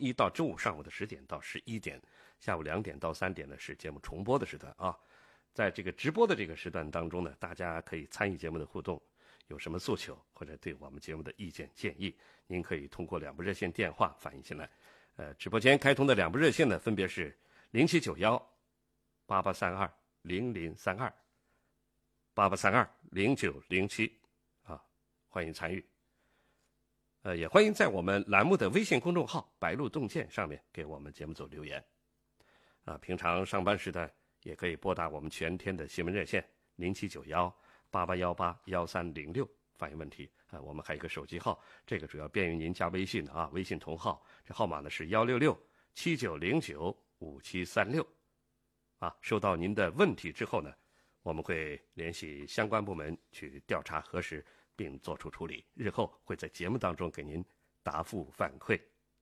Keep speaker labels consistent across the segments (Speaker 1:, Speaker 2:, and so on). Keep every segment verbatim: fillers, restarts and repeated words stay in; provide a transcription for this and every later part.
Speaker 1: 一到周五上午的十点到十一点，下午两点到三点呢是节目重播的时段啊。在这个直播的这个时段当中呢，大家可以参与节目的互动，有什么诉求或者对我们节目的意见建议，您可以通过两部热线电话反映进来。呃，直播间开通的两部热线呢，分别是零七九幺八八三二零零三二八八三二零九零七啊，欢迎参与。呃，也欢迎在我们栏目的微信公众号“白鹿洞见”上面给我们节目组留言。啊，平常上班时段也可以拨打我们全天的新闻热线零七九幺八八幺八幺三零六反映问题。啊，我们还有一个手机号，这个主要便于您加微信的啊，微信同号，这号码呢是幺六六七九零九五七三六。啊，收到您的问题之后呢，我们会联系相关部门去调查核实，并作出处理，日后会在节目当中给您答复反馈。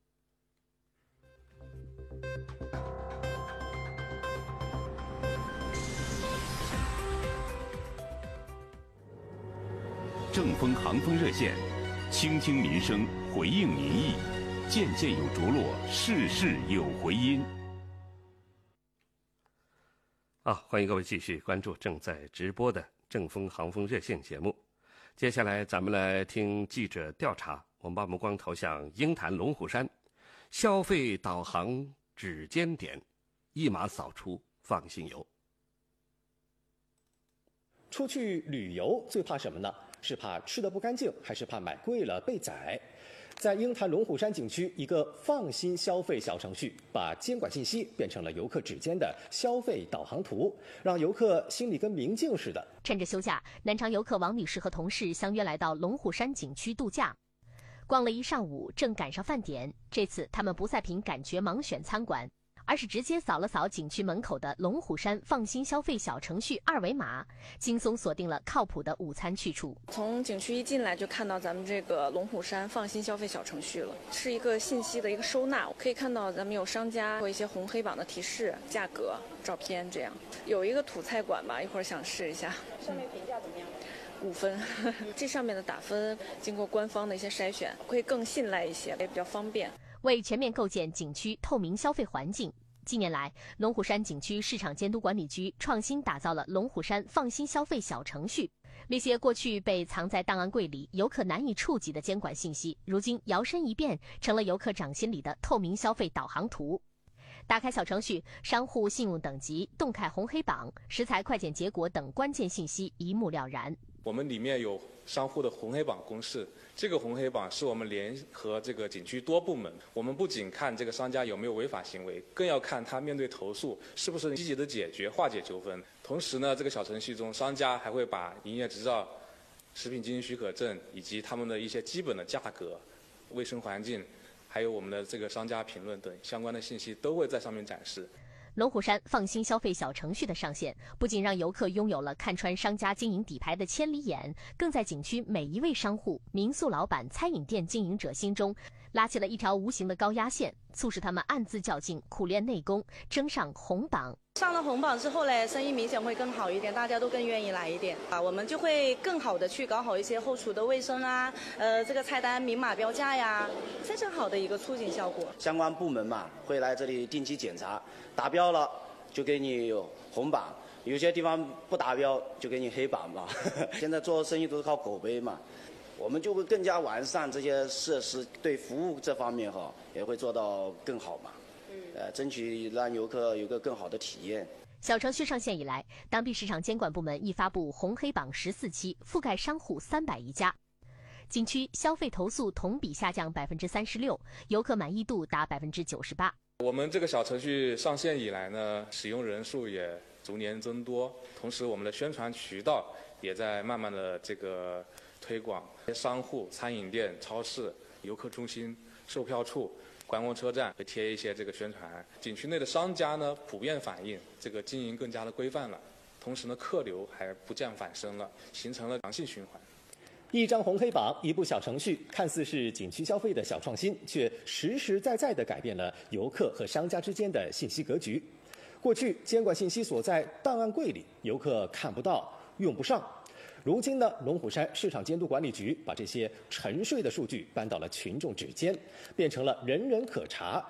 Speaker 2: 正风航风热线，倾听民生，回应民意，件件有着落，事事有回音。
Speaker 1: 啊，欢迎各位继续关注正在直播的正风航风热线节目。接下来咱们来听记者调查，我们把目光投向鹰潭龙虎山，消费导航指尖点，一码扫出放心游。
Speaker 3: 出去旅游最怕什么呢？是怕吃得不干净，还是怕买贵了被宰？在鹰潭龙虎山景区，一个放心消费小程序把监管信息变成了游客指尖的消费导航图，让游客心里跟明镜似的。
Speaker 4: 趁着休假，南昌游客王女士和同事相约来到龙虎山景区度假，逛了一上午，正赶上饭点。这次他们不再凭感觉盲选餐馆，而是直接扫了扫景区门口的龙虎山放心消费小程序二维码，轻松锁定了靠谱的午餐去处。
Speaker 5: 从景区一进来就看到咱们这个龙虎山放心消费小程序了，是一个信息的一个收纳，可以看到咱们有商家或一些红黑榜的提示、价格、照片，这样有一个土菜馆吧，一会儿想试一下。
Speaker 6: 上面评价怎么样？
Speaker 5: 五分，这上面的打分经过官方的一些筛选，会更信赖一些，也比较方便。
Speaker 4: 为全面构建景区透明消费环境，近年来，龙虎山景区市场监督管理局创新打造了龙虎山放心消费小程序。那些过去被藏在档案柜里、游客难以触及的监管信息，如今摇身一变，成了游客掌心里的透明消费导航图。打开小程序，商户信用等级、动态红黑榜、食材快检结果等关键信息一目了然。
Speaker 7: 我们里面有商户的红黑榜公示，这个红黑榜是我们联合这个景区多部门，我们不仅看这个商家有没有违法行为，更要看他面对投诉是不是积极的解决化解纠纷。同时呢，这个小程序中，商家还会把营业执照、食品经营许可证以及他们的一些基本的价格、卫生环境，还有我们的这个商家评论等相关的信息都会在上面展示。
Speaker 4: 龙虎山放心消费小程序的上线，不仅让游客拥有了看穿商家经营底牌的千里眼，更在景区每一位商户、民宿老板、餐饮店经营者心中拉起了一条无形的高压线，促使他们暗自较劲，苦练内功，争上红榜。
Speaker 6: 上了红榜之后呢，生意明显会更好一点，大家都更愿意来一点啊，我们就会更好的去搞好一些后厨的卫生啊，呃，这个菜单明码标价呀，非常好的一个促进效果。
Speaker 8: 相关部门嘛，会来这里定期检查，达标了就给你有红榜，有些地方不达标就给你黑榜嘛。现在做生意都是靠口碑嘛，我们就会更加完善这些设施，对服务这方面哈也会做到更好嘛。呃，争取让游客有个更好的体验。
Speaker 4: 小程序上线以来，当地市场监管部门已发布红黑榜十四期，覆盖商户三百余家。景区消费投诉同比下降百分之三十六，游客满意度达百分之九十八。
Speaker 7: 我们这个小程序上线以来呢，使用人数也逐年增多，同时我们的宣传渠道也在慢慢的这个推广。商户、餐饮店、超市、游客中心、售票处、观光车站会贴一些这个宣传，景区内的商家呢普遍反映这个经营更加的规范了，同时呢客流还不降反升了，形成了良性循环。
Speaker 3: 一张红黑榜，一部小程序，看似是景区消费的小创新，却实实在在地改变了游客和商家之间的信息格局。过去监管信息锁在档案柜里，游客看不到、用不上。如今呢，龙虎山市场监督管理局把这些沉睡的数据搬到了群众指尖，变成了人人可查、